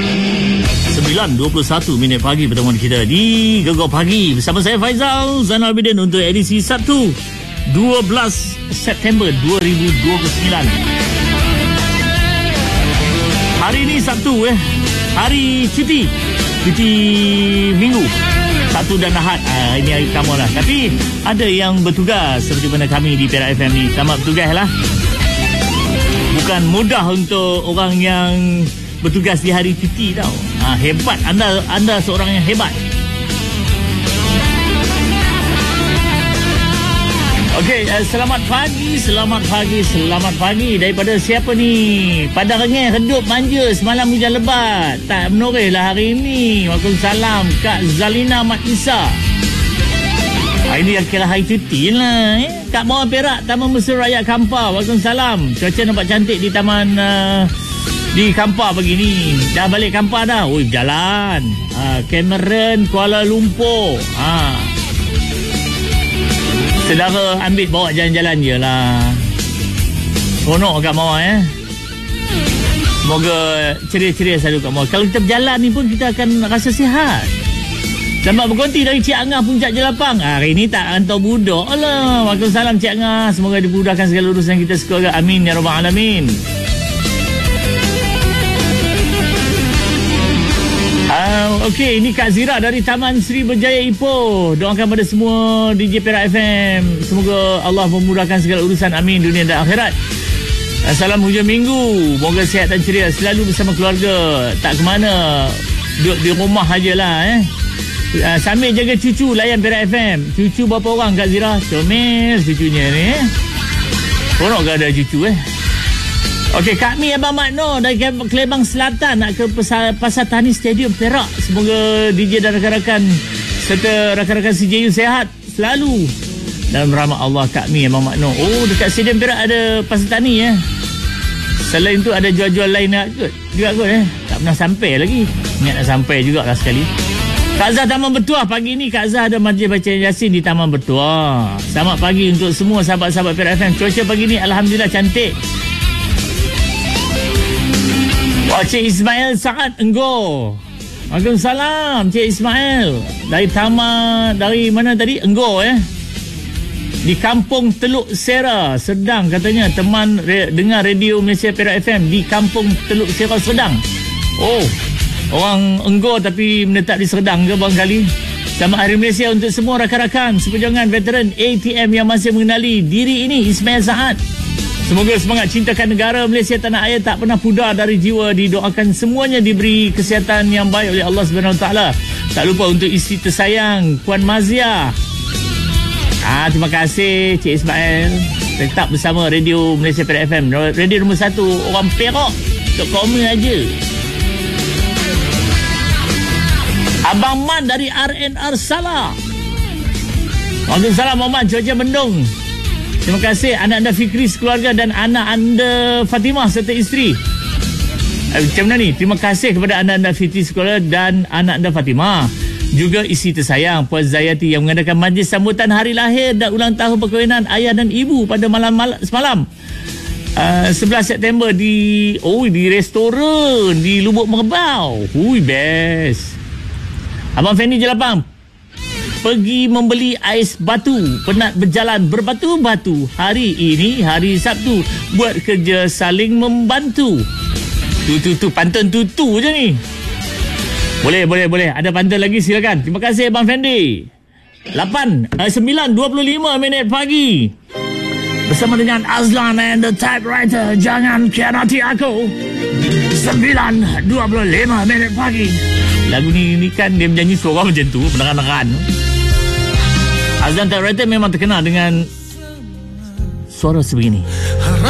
9:21 pagi pertemuan kita di Gegar Pagi bersama saya Faizal Zainal Abidin untuk edisi Sabtu 12 September 2029. Hari ini Sabtu hari cuti minggu, Sabtu dan Ahad. Ini hari kamu lah. Tapi ada yang bertugas seperti mana kami di Perak FM ni. Selamat bertugas lah. Bukan mudah untuk orang yang bertugas di hari cuti tau. Hebat, anda seorang yang hebat. Okey, selamat pagi daripada siapa ni? Padang Rengeh, redup manja, semalam hujan lebat. Tak menoreh lah hari ini. Waalaikumsalam Kak Zalina Mat Isa. Ini yang kira hari cuti lah. Kak Mawar Perak, Taman Mesra Rakyat Kampar. Waalaikumsalam. Cuaca nampak cantik di taman di Kampar pagi ni. Dah balik Kampar dah. Berjalan. Cameron, Kuala Lumpur. Saudara ambil bawa jalan-jalan je lah. Seronok Kak Mawar Semoga ceria-ceria selalu Kak Mawar. Kalau kita berjalan ni pun kita akan rasa sihat. Selamat berkonti dari Cik Angah Puncak Jelapang. Hari ni tak hantar budak lah. Waalaikumsalam Cik Angah. Semoga dimudahkan segala urusan kita sekeluarga. Amin ya rabbal alamin. Okey, ini Kak Zira dari Taman Sri Berjaya Ipoh. Doakan pada semua DJ Perak FM. Semoga Allah memudahkan segala urusan. Amin dunia dan akhirat. Salam hujung minggu. Moga sihat dan ceria selalu bersama keluarga. Tak ke mana. Duduk di rumah ajalah sambil jaga cucu layan Perak FM. Cucu berapa orang Kak Zira? Comel cucunya ni Korak ke ada cucu Okey, Kak Mi Abang Makno dari Kelebang Selatan nak ke Pasar Tani Stadium Perak. Semoga DJ dan rakan-rakan serta rakan-rakan CJU sehat selalu dalam rahmat Allah. Kak Mi Abang Makno. Dekat Stadium Perak ada Pasar Tani Selain tu ada jual-jual lain juga kot tak pernah sampai lagi. Ingat nak sampai jugalah sekali. Kak Zah Taman Bertuah. Pagi ni Kak Zah ada majlis baca Yasin di Taman Bertuah. Selamat pagi untuk semua sahabat-sahabat Perak FM. Cuaca pagi ni Alhamdulillah cantik. Cik Ismail Saad Enggo. Waalaikumsalam Cik Ismail. Dari mana tadi? Enggo di Kampung Teluk Sera Serdang katanya. Teman dengar radio Malaysia Perak FM di Kampung Teluk Sera Serdang. Orang Enggo tapi menetap di Serdang ke barangkali. Selamat Hari Malaysia untuk semua rakan-rakan seperjuangan veteran ATM yang masih mengenali diri ini. Ismail Saad. Semoga semangat cintakan negara Malaysia tanah air tak pernah pudar dari jiwa. Didoakan semuanya diberi kesihatan yang baik oleh Allah SWT. Tak lupa untuk isteri tersayang Puan Mazia. Terima kasih Cik Ismail. Tetap bersama radio Malaysia Perak FM. Radio nombor 1 orang Perak. Untuk komen aja. Abang Man dari RNR Salah. Waalaikumsalam Muhammad. Cuaca mendung. Terima kasih anak anda Fikri sekeluarga dan anak anda Fatimah serta isteri. Macam mana ni? Terima kasih kepada anak anda Fikri sekeluarga dan anak anda Fatimah. Juga isteri tersayang Puan Zayati yang mengadakan majlis sambutan hari lahir dan ulang tahun perkahwinan ayah dan ibu pada semalam 11 September di restoran di Lubuk Merbau. Best. Abang Fendi Jelapang. Pergi membeli ais batu. Penat berjalan berbatu-batu. Hari ini hari Sabtu. Buat kerja saling membantu. Tu pantun tutu je ni. Boleh. Ada pantun lagi silakan. Terima kasih Abang Fendi. 9:25 pagi. Bersama dengan Azlan and the Typewriter. Jangan khianati aku. 9:25 pagi. Lagu ni kan dia menyanyi suara macam tu. Meneran-neran. Azlan Typewriter memang terkenal dengan suara sebegini.